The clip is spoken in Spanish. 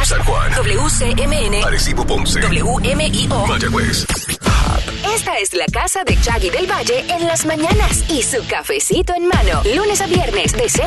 San Juan. WCMN. Arecibo, Ponce. WMIO. Mayagüez. Esta es la casa de Chagui del Valle en las mañanas y su cafecito en mano. Lunes a viernes de